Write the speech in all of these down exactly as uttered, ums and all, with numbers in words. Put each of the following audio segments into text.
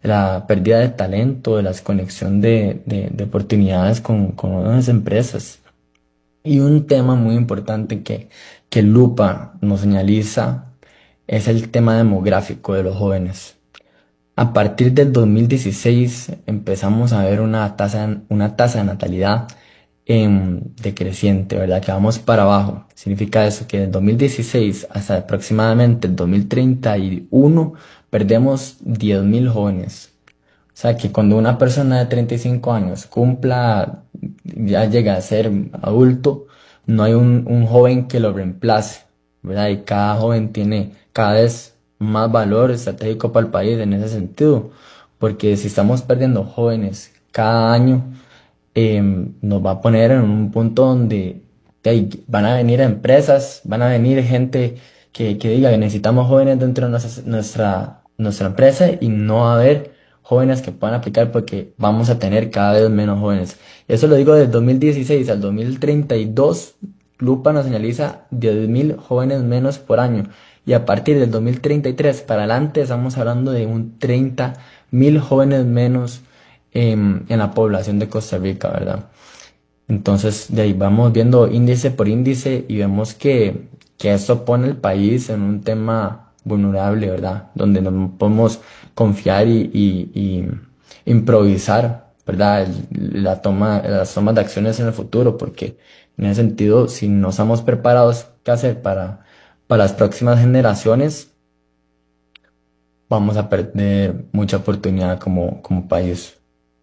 la pérdida de talento, de la desconexión de, de, de oportunidades con, con las empresas. Y un tema muy importante que, que Lupa nos señaliza es el tema demográfico de los jóvenes. A partir del dos mil dieciséis empezamos a ver una tasa, una tasa de natalidad em, decreciente, ¿verdad? Que vamos para abajo. Significa eso, que del dos mil dieciséis hasta aproximadamente el dos mil treinta y uno perdemos diez mil jóvenes. O sea, que cuando una persona de treinta y cinco años cumpla, ya llega a ser adulto, no hay un, un joven que lo reemplace, ¿verdad? Y cada joven tiene cada vez más valor estratégico para el país en ese sentido, porque si estamos perdiendo jóvenes cada año, em, nos va a poner en un punto donde hey, van a venir empresas, van a venir gente que, que diga que necesitamos jóvenes dentro de nuestra, nuestra, nuestra empresa y no va a haber jóvenes que puedan aplicar porque vamos a tener cada vez menos jóvenes. Eso lo digo del dos mil dieciséis al dos mil treinta y dos, Lupa nos señaliza diez mil jóvenes menos por año. Y a partir del dos mil treinta y tres para adelante estamos hablando de un treinta mil jóvenes menos em, en la población de Costa Rica, ¿verdad? Entonces, de ahí vamos viendo índice por índice y vemos que, que esto pone el país en un tema vulnerable, ¿verdad? Donde no podemos confiar y, y- y improvisar, ¿verdad? El- la toma, las tomas de acciones en el futuro, porque en ese sentido, si no estamos preparados, ¿qué hacer para, para las próximas generaciones? Vamos a perder mucha oportunidad como, como país.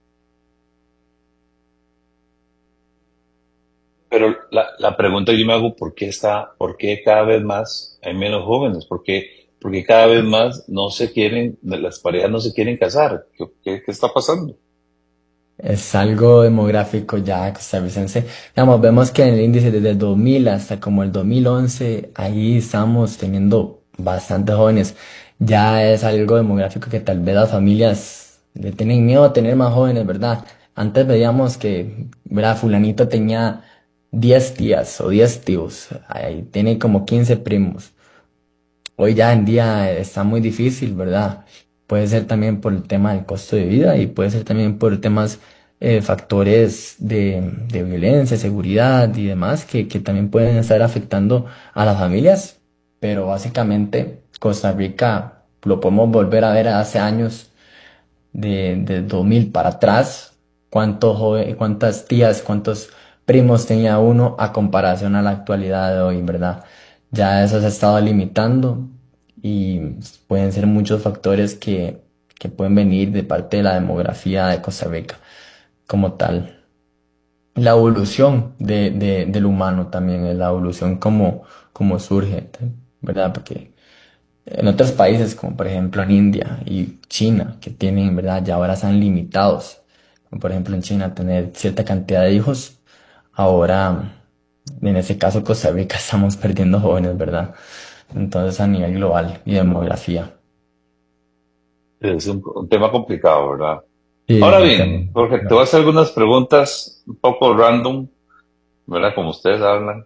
Pero la, la pregunta que yo me hago, ¿por qué está, por qué cada vez más hay menos jóvenes? ¿Por qué, porque cada vez más no se quieren, las parejas no se quieren casar? ¿Qué, qué, qué está pasando? Es algo demográfico ya costarricense. Digamos, vemos que en el índice desde el dos mil hasta como el dos mil once, ahí estamos teniendo bastantes jóvenes. Ya es algo demográfico que tal vez las familias le tienen miedo a tener más jóvenes, ¿verdad? Antes veíamos que, ¿verdad? Fulanito tenía diez tías o diez tíos. Ahí tiene como quince primos. Hoy ya en día está muy difícil, ¿verdad? Puede ser también por el tema del costo de vida y puede ser también por temas, eh, factores de, de violencia, seguridad y demás que, que también pueden estar afectando a las familias. Pero básicamente Costa Rica lo podemos volver a ver hace años, de, de dos mil para atrás, cuántos jove- cuántas tías, cuántos primos tenía uno a comparación a la actualidad de hoy, ¿verdad? Ya eso se ha estado limitando y pueden ser muchos factores que, que pueden venir de parte de la demografía de Costa Rica como tal. La evolución de, de- del humano también, es la evolución como, como surge, ¿verdad? Porque en otros países, como por ejemplo en India y China, que tienen, ¿verdad? Ya ahora están limitados. Como por ejemplo en China, tener cierta cantidad de hijos. Ahora, en ese caso, Costa Rica estamos perdiendo jóvenes, ¿verdad? Entonces, a nivel global y demografía. Es un, un tema complicado, ¿verdad? Sí, es Ahora un tema. bien, Jorge, te voy a hacer algunas preguntas un poco random, ¿verdad? Como ustedes hablan,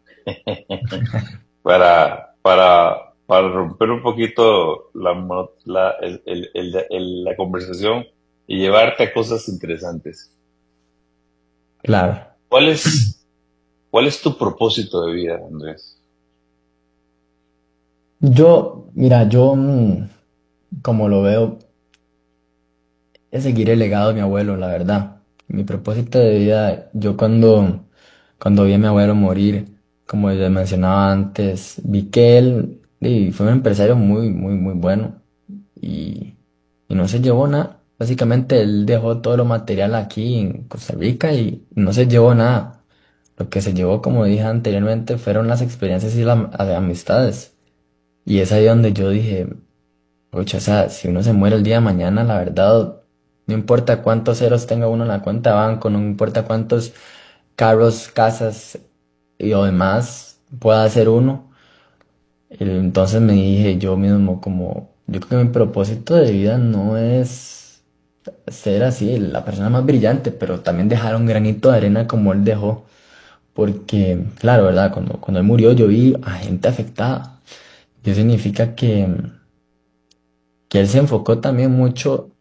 para, para, para romper un poquito la, mo- la, el- el- el- el- la conversación y llevarte a cosas interesantes. Claro. ¿Cuál es, cuál es tu propósito de vida, Andrés? Yo, mira, yo, mm, como lo veo, es seguir el legado de mi abuelo, la verdad. Mi propósito de vida, yo cuando, cuando vi a mi abuelo morir, como les mencionaba antes, vi que él y fue un empresario muy, muy, muy bueno y, y no se llevó nada. Básicamente él dejó todo lo material aquí en Costa Rica y no se llevó nada. Lo que se llevó, como dije anteriormente, fueron las experiencias y las amistades. Y es ahí donde yo dije, oye, o sea, si uno se muere el día de mañana, la verdad, no importa cuántos ceros tenga uno en la cuenta de banco, no importa cuántos carros, casas y o demás pueda hacer uno. el- Entonces me dije yo mismo como, yo creo que mi propósito de vida no es ser así, la persona más brillante, pero también dejar un granito de arena como él dejó. Porque, claro, ¿verdad? Cuando, cuando él murió yo vi a gente afectada. Y eso significa que, que él se enfocó también mucho